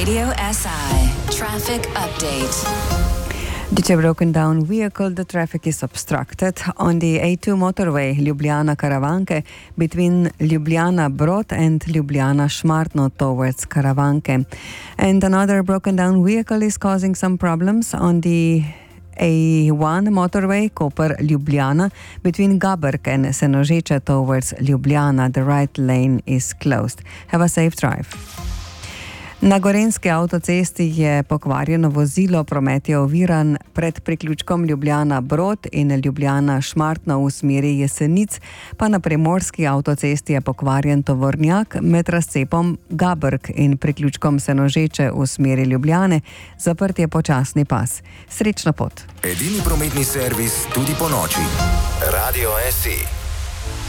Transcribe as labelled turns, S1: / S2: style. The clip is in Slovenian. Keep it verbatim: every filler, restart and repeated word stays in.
S1: Radio S I traffic update.
S2: Due to a broken down vehicle, the traffic is obstructed on the A two motorway Ljubljana-Karavanke between Ljubljana-Brod and Ljubljana-Šmartno towards Karavanke. And another broken down vehicle is causing some problems on the A one motorway Koper-Ljubljana between Gaberk and Senožeče towards Ljubljana. The right lane is closed. Have a safe drive. Na gorenjski avtocesti je pokvarjeno vozilo, promet je oviran pred priključkom Ljubljana-Brod in Ljubljana-Šmartno v smeri Jesenic, pa na primorski avtocesti je pokvarjen tovornjak med razcepom Gaberk in priključkom Senožeče v smeri Ljubljane, zaprt je počasni pas. Srečno pot.
S3: Edini prometni servis tudi po noči. Radio S I.